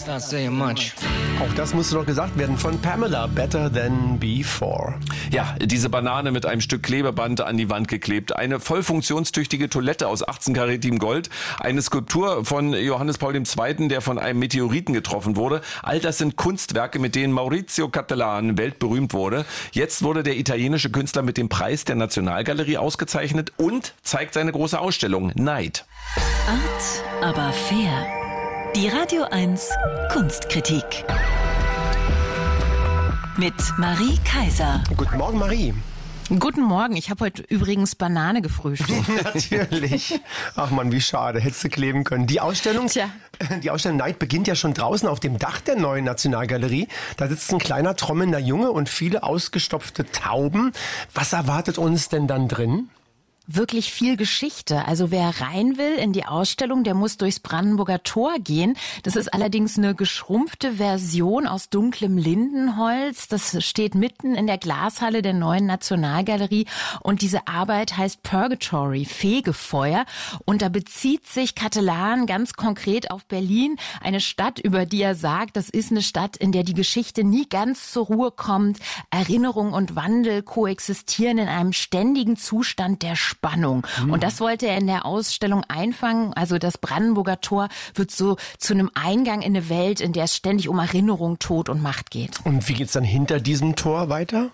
It's not saying much. Auch das musste noch gesagt werden von Pamela, Better Than Before. Ja, diese Banane mit einem Stück Klebeband an die Wand geklebt. Eine voll funktionstüchtige Toilette aus 18-karatigem Gold. Eine Skulptur von Johannes Paul II., der von einem Meteoriten getroffen wurde. All das sind Kunstwerke, mit denen Maurizio Cattelan weltberühmt wurde. Jetzt wurde der italienische Künstler mit dem Preis der Nationalgalerie ausgezeichnet und zeigt seine große Ausstellung Neid. Art, aber fair. Die Radio 1 Kunstkritik. Mit Marie Kaiser. Guten Morgen, Marie. Guten Morgen, ich habe heute übrigens Banane gefrühstückt. Natürlich. Ach man, wie schade, hättest du kleben können. Die Ausstellung Neid beginnt ja schon draußen auf dem Dach der neuen Nationalgalerie. Da sitzt ein kleiner trommelnder Junge und viele ausgestopfte Tauben. Was erwartet uns denn dann drin? Wirklich viel Geschichte. Also wer rein will in die Ausstellung, der muss durchs Brandenburger Tor gehen. Das ist allerdings eine geschrumpfte Version aus dunklem Lindenholz. Das steht mitten in der Glashalle der neuen Nationalgalerie. Und diese Arbeit heißt Purgatory, Fegefeuer. Und da bezieht sich Cattelan ganz konkret auf Berlin, eine Stadt, über die er sagt, das ist eine Stadt, in der die Geschichte nie ganz zur Ruhe kommt. Erinnerung und Wandel koexistieren in einem ständigen Zustand der Spannung. Und das wollte er in der Ausstellung einfangen. Also das Brandenburger Tor wird so zu einem Eingang in eine Welt, in der es ständig um Erinnerung, Tod und Macht geht. Und wie geht's dann hinter diesem Tor weiter?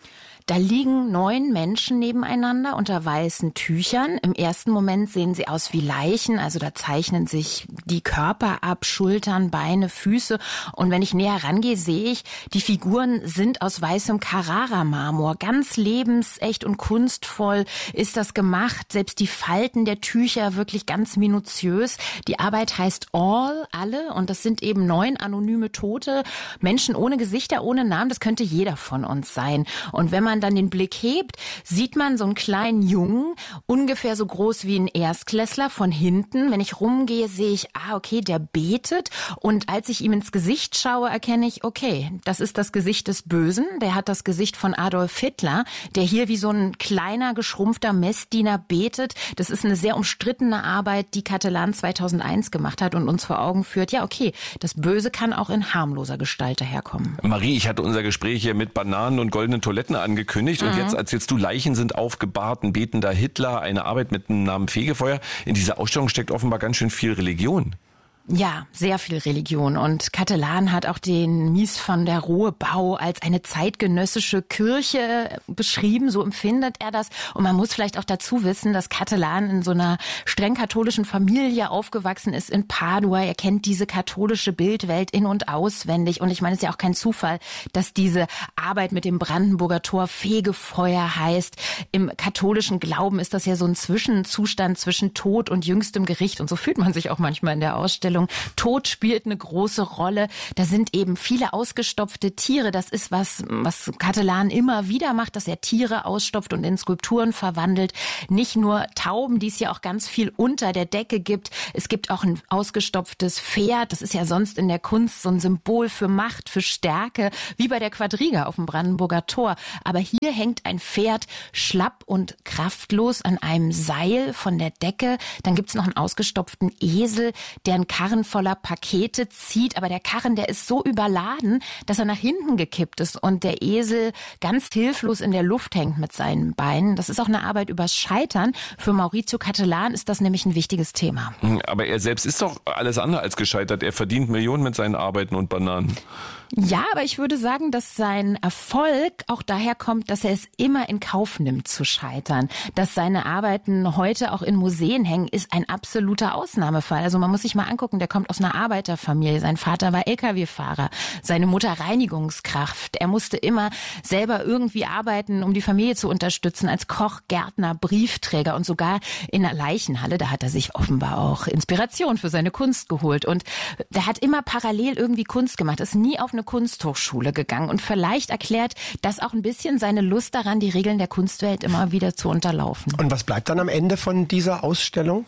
Da liegen 9 Menschen nebeneinander unter weißen Tüchern. Im ersten Moment sehen sie aus wie Leichen, also da zeichnen sich die Körper ab, Schultern, Beine, Füße. Und wenn ich näher rangehe, sehe ich, die Figuren sind aus weißem Carrara-Marmor. Ganz lebensecht und kunstvoll ist das gemacht. Selbst die Falten der Tücher wirklich ganz minutiös. Die Arbeit heißt All, alle. Und das sind eben 9 anonyme Tote. Menschen ohne Gesichter, ohne Namen. Das könnte jeder von uns sein. Und wenn man dann den Blick hebt, sieht man so einen kleinen Jungen, ungefähr so groß wie ein Erstklässler von hinten. Wenn ich rumgehe, sehe ich, okay, der betet. Und als ich ihm ins Gesicht schaue, erkenne ich, okay, das ist das Gesicht des Bösen. Der hat das Gesicht von Adolf Hitler, der hier wie so ein kleiner, geschrumpfter Messdiener betet. Das ist eine sehr umstrittene Arbeit, die Cattelan 2001 gemacht hat und uns vor Augen führt, ja, okay, das Böse kann auch in harmloser Gestalt daherkommen. Marie, ich hatte unser Gespräch hier mit Bananen und goldenen Toiletten angekündigt. Und jetzt erzählst du, Leichen sind aufgebahrt, ein betender Hitler, eine Arbeit mit dem Namen Fegefeuer. In dieser Ausstellung steckt offenbar ganz schön viel Religion. Ja, sehr viel Religion. Und Cattelan hat auch den Mies van der Rohe Bau als eine zeitgenössische Kirche beschrieben. So empfindet er das. Und man muss vielleicht auch dazu wissen, dass Cattelan in so einer streng katholischen Familie aufgewachsen ist in Padua. Er kennt diese katholische Bildwelt in- und auswendig. Und ich meine, es ist ja auch kein Zufall, dass diese Arbeit mit dem Brandenburger Tor Fegefeuer heißt. Im katholischen Glauben ist das ja so ein Zwischenzustand zwischen Tod und jüngstem Gericht. Und so fühlt man sich auch manchmal in der Ausstellung. Tod spielt eine große Rolle. Da sind eben viele ausgestopfte Tiere. Das ist was Cattelan immer wieder macht, dass er Tiere ausstopft und in Skulpturen verwandelt. Nicht nur Tauben, die es ja auch ganz viel unter der Decke gibt. Es gibt auch ein ausgestopftes Pferd. Das ist ja sonst in der Kunst so ein Symbol für Macht, für Stärke, wie bei der Quadriga auf dem Brandenburger Tor. Aber hier hängt ein Pferd schlapp und kraftlos an einem Seil von der Decke. Dann gibt es noch einen ausgestopften Esel, der einen Karren voller Pakete zieht, aber der Karren, der ist so überladen, dass er nach hinten gekippt ist und der Esel ganz hilflos in der Luft hängt mit seinen Beinen. Das ist auch eine Arbeit übers Scheitern. Für Maurizio Cattelan ist das nämlich ein wichtiges Thema. Aber er selbst ist doch alles andere als gescheitert. Er verdient Millionen mit seinen Arbeiten und Bananen. Ja, aber ich würde sagen, dass sein Erfolg auch daher kommt, dass er es immer in Kauf nimmt zu scheitern. Dass seine Arbeiten heute auch in Museen hängen, ist ein absoluter Ausnahmefall. Also man muss sich mal angucken, der kommt aus einer Arbeiterfamilie. Sein Vater war LKW-Fahrer, seine Mutter Reinigungskraft. Er musste immer selber irgendwie arbeiten, um die Familie zu unterstützen, als Koch, Gärtner, Briefträger und sogar in der Leichenhalle. Da hat er sich offenbar auch Inspiration für seine Kunst geholt. Und der hat immer parallel irgendwie Kunst gemacht, ist nie auf eine Kunsthochschule gegangen. Und vielleicht erklärt das auch ein bisschen seine Lust daran, die Regeln der Kunstwelt immer wieder zu unterlaufen. Und was bleibt dann am Ende von dieser Ausstellung?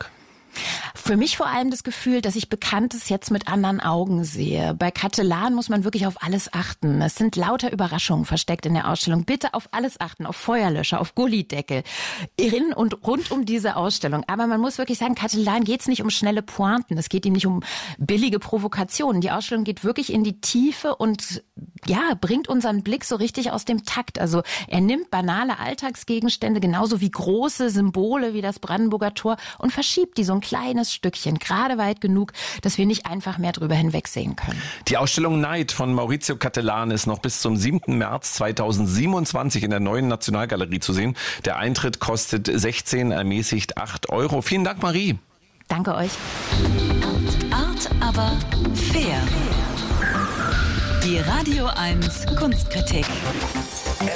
Für mich vor allem das Gefühl, dass ich Bekanntes jetzt mit anderen Augen sehe. Bei Catellan muss man wirklich auf alles achten. Es sind lauter Überraschungen versteckt in der Ausstellung. Bitte auf alles achten, auf Feuerlöscher, auf Gullideckel, in und rund um diese Ausstellung. Aber man muss wirklich sagen, Catellan geht es nicht um schnelle Pointen. Es geht ihm nicht um billige Provokationen. Die Ausstellung geht wirklich in die Tiefe und ja, bringt unseren Blick so richtig aus dem Takt. Also er nimmt banale Alltagsgegenstände, genauso wie große Symbole wie das Brandenburger Tor und verschiebt die so ein kleines Stückchen, gerade weit genug, dass wir nicht einfach mehr drüber hinwegsehen können. Die Ausstellung Neid von Maurizio Catellan ist noch bis zum 7. März 2027 in der Neuen Nationalgalerie zu sehen. Der Eintritt kostet 16, ermäßigt 8 €. Vielen Dank, Marie. Danke euch. Art, aber fair. Die Radio 1 Kunstkritik.